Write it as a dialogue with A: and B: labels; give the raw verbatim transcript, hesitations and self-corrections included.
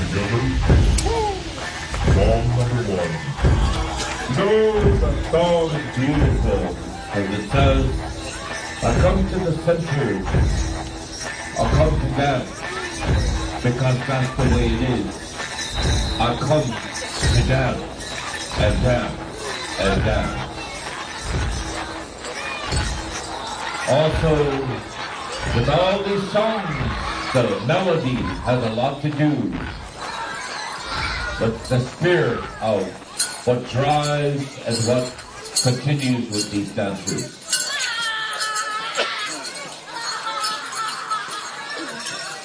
A: together. Song number one. No, the song is beautiful, and it says, I come to the center, I come to dance, because that's the way it is. I come to dance, and dance, and dance. Also, with all these songs, the melody has a lot to do with the spirit of what drives and what continues with these dancers.